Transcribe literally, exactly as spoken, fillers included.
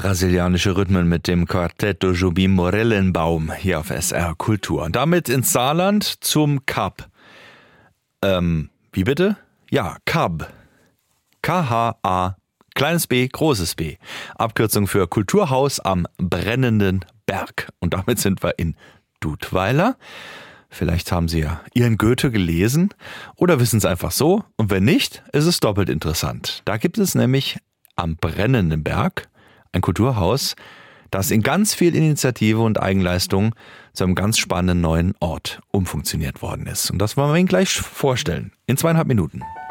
Brasilianische Rhythmen mit dem Quartetto Jobim Morellenbaum hier auf S R Kultur. Und damit ins Saarland zum K A B. Ähm, wie bitte? Ja, K A B. K H A, kleines B, großes B. Abkürzung für Kulturhaus am brennenden Berg. Und damit sind wir in Dudweiler. Vielleicht haben Sie ja Ihren Goethe gelesen oder wissen es einfach so. Und wenn nicht, ist es doppelt interessant. Da gibt es nämlich am brennenden Berg ein Kulturhaus, das in ganz viel Initiative und Eigenleistung zu einem ganz spannenden neuen Ort umfunktioniert worden ist. Und das wollen wir Ihnen gleich vorstellen. In zweieinhalb Minuten.